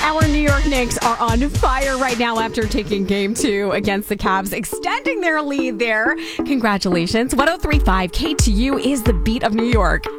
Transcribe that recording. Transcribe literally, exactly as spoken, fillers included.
Our New York Knicks are on fire right now after taking game two against the Cavs, extending their lead there. Congratulations. one oh three point five K T U is the beat of New York.